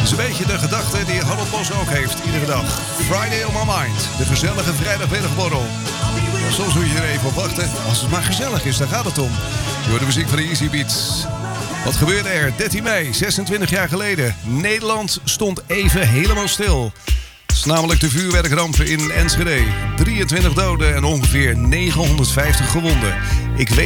is een beetje de gedachte die Harold Bos ook heeft, iedere dag. Friday on my mind, de gezellige vrijdagmiddagborrel. Ja, soms moet je er even op wachten. Als het maar gezellig is, daar gaat het om. Je hoort de muziek van de Easy Beats. Wat gebeurde er? 13 mei, 26 jaar geleden. Nederland stond even helemaal stil. Het is namelijk de vuurwerkramp in Enschede. 23 doden en ongeveer 950 gewonden. Ik weet